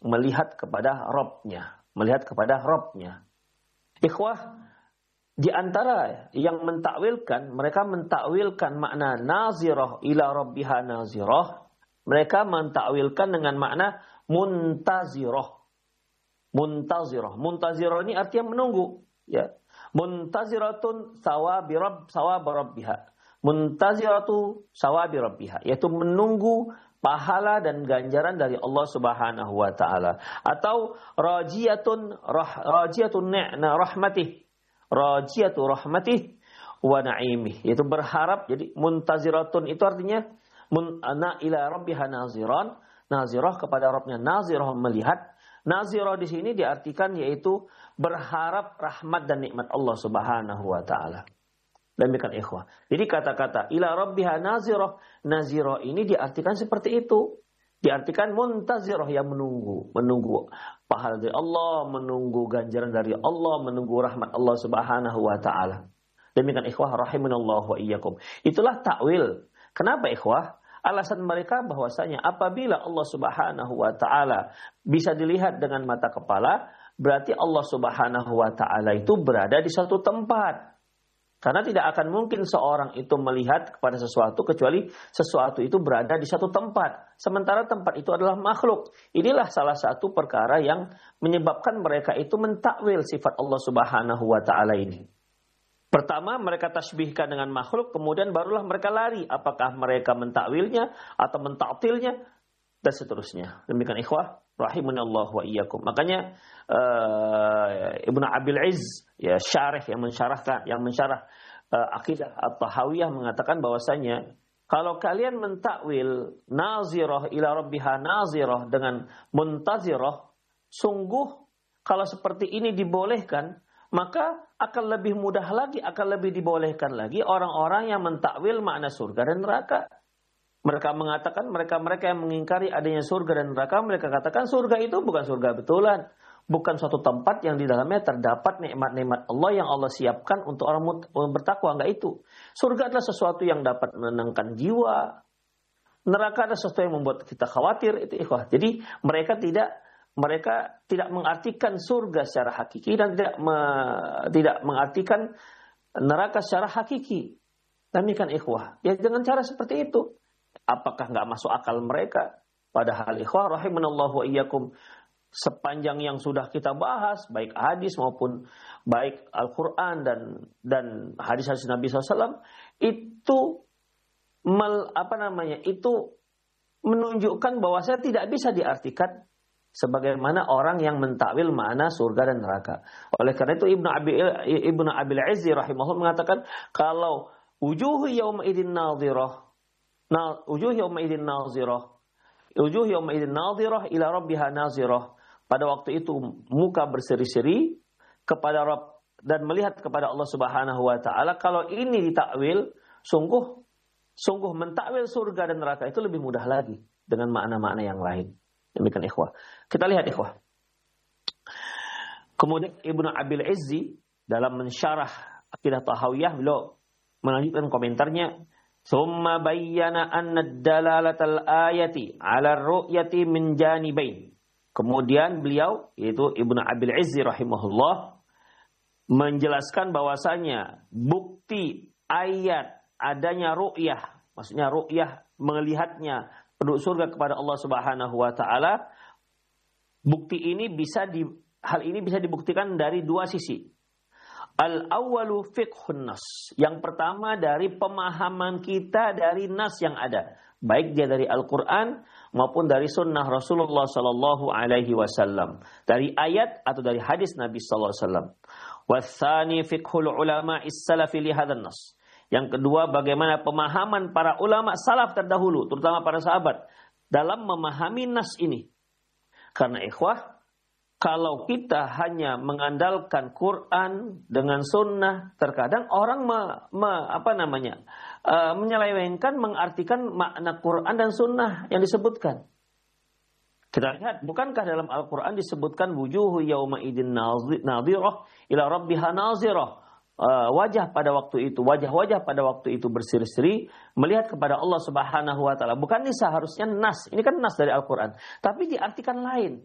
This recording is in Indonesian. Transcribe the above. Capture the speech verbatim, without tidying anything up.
melihat kepada Rabb-nya, melihat kepada Rabb-nya. Ikhwah, di antara yang mentakwilkan, mereka mentakwilkan makna nazirah ila rabbiha nazirah, mereka mentakwilkan dengan makna muntazirah. Muntazirah. Muntazirah ini artinya menunggu, ya. Muntaziratun sawabi rabb sawab rabbiha. Muntaziratu sawabi rabbiha, yaitu menunggu pahala dan ganjaran dari Allah Subhanahu wa taala. Atau rajiyatun rah, rajiyatun ni'na rahmatih. Rajiyatu rahmatih wa na'imih, yaitu berharap. Jadi muntaziratun itu artinya munana ila rabbiha naziran, nazirah kepada Rabbnya, nazirah melihat. Nazirah di sini diartikan yaitu berharap rahmat dan nikmat Allah Subhanahu wa taala. Demikian ikhwah. Jadi kata-kata ila rabbiha nazirah, nazirah ini diartikan seperti itu. Diartikan muntazirah, yang menunggu, menunggu pahala dari Allah, menunggu ganjaran dari Allah, menunggu rahmat Allah Subhanahu wa taala. Demikian ikhwah rahimanallahu wa iyyakum. Itulah takwil. Kenapa ikhwah? Alasan mereka bahwasanya apabila Allah Subhanahu wa taala bisa dilihat dengan mata kepala, berarti Allah Subhanahu wa taala itu berada di suatu tempat. Karena tidak akan mungkin seorang itu melihat kepada sesuatu kecuali sesuatu itu berada di satu tempat. Sementara tempat itu adalah makhluk. Inilah salah satu perkara yang menyebabkan mereka itu mentakwil sifat Allah Subhanahu wa taala ini. Pertama, mereka tasbihkan dengan makhluk, kemudian barulah mereka lari. Apakah mereka mentakwilnya atau mentaktilnya, dan seterusnya. Demikian ikhwah rahimanallahu wa iyyakum. Makanya uh, Ibnu Abil Izz, ya syarih yang mensyarahkan, yang mensyarah uh, akidah At-Tahawiyah mengatakan bahwasanya kalau kalian mentakwil nazirah ila rabbiha nazirah dengan muntazirah, sungguh kalau seperti ini dibolehkan, maka akan lebih mudah lagi, akan lebih dibolehkan lagi orang-orang yang mentakwil makna surga dan neraka. Mereka mengatakan, mereka-mereka yang mengingkari adanya surga dan neraka, mereka katakan surga itu bukan surga betulan. Bukan suatu tempat yang di dalamnya terdapat nikmat-nikmat Allah yang Allah siapkan untuk orang bertakwa. Enggak itu. Surga adalah sesuatu yang dapat menenangkan jiwa. Neraka adalah sesuatu yang membuat kita khawatir. Itu ikhwah. Jadi mereka tidak mereka tidak mengartikan surga secara hakiki dan tidak me, tidak mengartikan neraka secara hakiki. Demikian ikhwah. Ya dengan cara seperti itu. Apakah nggak masuk akal mereka? Padahal ikhwah rahimanallahu wa iyyakum, sepanjang yang sudah kita bahas, baik hadis maupun baik Al-Quran dan dan hadis-hadis Nabi shallallahu alaihi wasallam, itu mel, apa namanya itu menunjukkan bahwa saya tidak bisa diartikan sebagaimana orang yang mentakwil makna surga dan neraka. Oleh karena itu Ibnu Abi Ibnu Abil Izzi rahimahullah mengatakan kalau wujuhu yauma idzin nadhirah, na wujuh yauma idzin nadhirah, wujuh yauma idzin nadhirah ila rabbiha nazirah. Pada waktu itu muka berseri-seri kepada Rabb dan melihat kepada Allah Subhanahu wa taala. Kalau ini ditakwil, sungguh sungguh mentakwil surga dan neraka itu lebih mudah lagi dengan makna-makna yang lain. Demikian ikhwah. Kita lihat ikhwah. Kemudian Ibnu Abil Izzi dalam mensyarah akidah Tahawiyah, beliau melanjutkan komentarnya, "Tsumma bayyana anna dalalatal ayati 'ala ar-ru'yati min janibain." Kemudian beliau, yaitu Ibnu Abil Izzi rahimahullah, menjelaskan bahwasanya bukti ayat adanya ru'yah, maksudnya ru'yah melihatnya penduduk surga kepada Allah Subhanahu wa taala, bukti ini bisa di hal ini bisa dibuktikan dari dua sisi. Al-awwalu fiqhun nas. Yang pertama dari pemahaman kita dari nas yang ada, baik dia dari Al-Qur'an maupun dari sunnah Rasulullah sallallahu alaihi wasallam, dari ayat atau dari hadis Nabi sallallahu alaihi wasallam. Watsani fiqhul ulama is-salafi li hadzal nas. Yang kedua, bagaimana pemahaman para ulama salaf terdahulu, terutama para sahabat, dalam memahami nas ini. Karena ikhwah, kalau kita hanya mengandalkan Quran dengan sunnah, terkadang orang me, me, apa namanya, uh, menyelewengkan, mengartikan makna Quran dan sunnah yang disebutkan. Kita lihat, bukankah dalam Al-Quran disebutkan wujuhu yauma idzin nadhirah ila rabbiha nazirah. Uh, wajah pada waktu itu, wajah-wajah pada waktu itu berseri-seri melihat kepada Allah Subhanahu wa taala. Bukan ini seharusnya nas. Ini kan nas dari Al-Qur'an, tapi diartikan lain.